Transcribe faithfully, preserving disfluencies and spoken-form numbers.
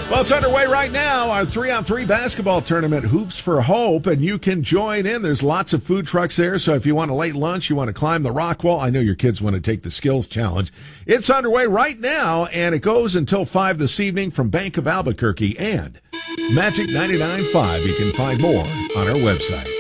Well, it's underway right now, our three-on-three basketball tournament, Hoops for Hope, and you can join in. There's lots of food trucks there, so if you want a late lunch, you want to climb the rock wall, I know your kids want to take the skills challenge. It's underway right now, and it goes until five this evening from Bank of Albuquerque and Magic ninety-nine point five. You can find more on our website.